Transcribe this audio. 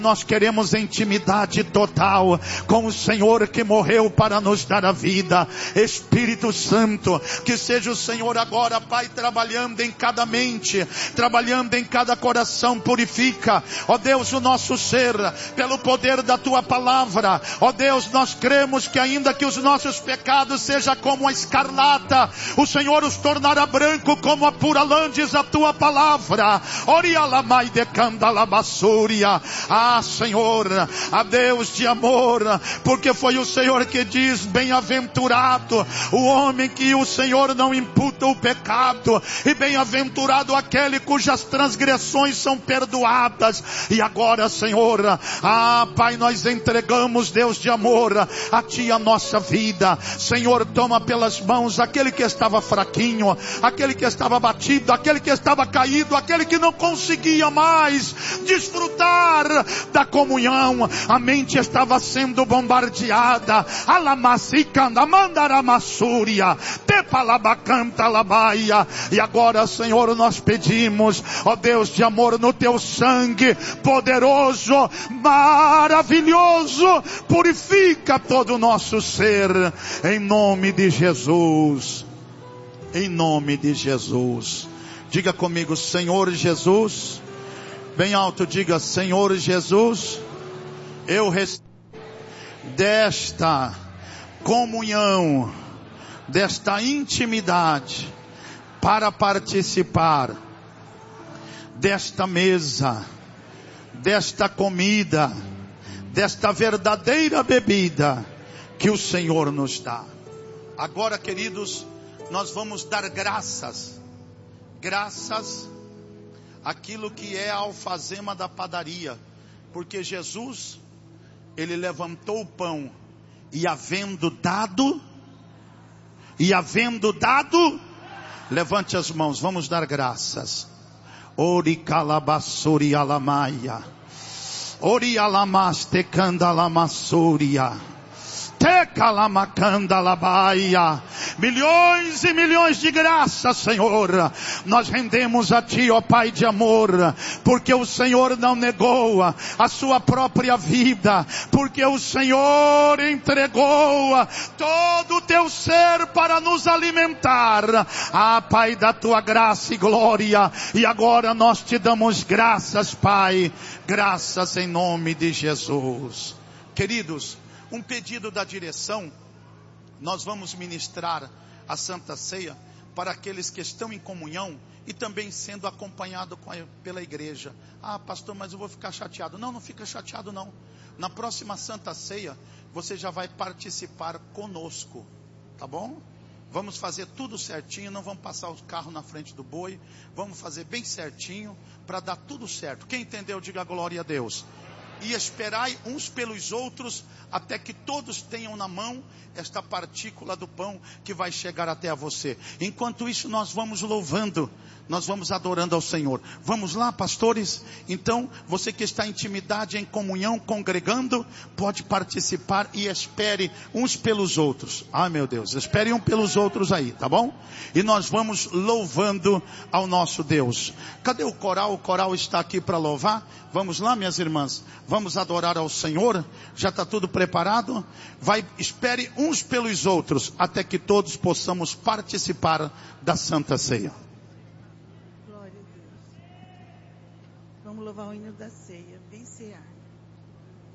Nós queremos intimidade total com o Senhor que morreu para nos dar a vida. Espírito Santo, que seja o Senhor agora, Pai, trabalhando em cada mente, trabalhando em cada coração. Purifica, ó Deus, o nosso ser, pelo poder da Tua palavra. Ó Deus, nós cremos que ainda que os nossos pecados sejam como a escarlata, o Senhor os tornará branco como a pura lã, diz a Tua palavra. Orialamai de candalabassúria. Senhor, a Deus de amor, porque foi o Senhor que diz: bem-aventurado o homem que o Senhor não imputa o pecado, e bem-aventurado aquele cujas transgressões são perdoadas. E agora, Senhor, Pai, nós entregamos, Deus de amor, a Ti a nossa vida. Senhor, toma pelas mãos aquele que estava fraquinho, aquele que estava batido, aquele que estava caído, aquele que não conseguia mais desfrutar da comunhão. A mente estava sendo bombardeada. Alamasicanda mandaramassuria tepalabacanta labaia. E agora, Senhor, nós pedimos, ó Deus de amor, no Teu sangue poderoso, maravilhoso, purifica todo o nosso ser, em nome de Jesus. Em nome de Jesus. Diga comigo: Senhor Jesus. Bem alto, diga: Senhor Jesus, eu recebo desta comunhão, desta intimidade, para participar desta mesa, desta comida, desta verdadeira bebida que o Senhor nos dá. Agora, queridos, nós vamos dar graças aquilo que é a alfazema da padaria, porque Jesus, Ele levantou o pão, e havendo dado, levante as mãos, vamos dar graças. Ori calabassuri alamaia, ori alamaste candalamassuria, milhões e milhões de graças, Senhor, nós rendemos a Ti, ó Pai de amor, porque o Senhor não negou a sua própria vida, porque o Senhor entregou todo o Teu ser para nos alimentar. Pai, da Tua graça e glória, e agora nós Te damos graças, Pai, graças em nome de Jesus. Queridos, um pedido da direção: nós vamos ministrar a Santa Ceia para aqueles que estão em comunhão e também sendo acompanhado pela igreja. Pastor, mas eu vou ficar chateado. Não fica chateado não. Na próxima Santa Ceia, você já vai participar conosco, tá bom? Vamos fazer tudo certinho, não vamos passar o carro na frente do boi. Vamos fazer bem certinho, para dar tudo certo. Quem entendeu, diga glória a Deus. E esperai uns pelos outros, até que todos tenham na mão esta partícula do pão que vai chegar até a você. Enquanto isso, nós vamos louvando, nós vamos adorando ao Senhor. Vamos lá, pastores? Então, você que está em intimidade, em comunhão, congregando, pode participar e espere uns pelos outros. Meu Deus, espere um pelos outros aí, tá bom? E nós vamos louvando ao nosso Deus. Cadê o coral? O coral está aqui para louvar. Vamos lá, minhas irmãs, vamos adorar ao Senhor. Já está tudo preparado? Espere uns pelos outros, até que todos possamos participar da Santa Ceia. Glória a Deus. Vamos louvar o hino da ceia. Vem cear.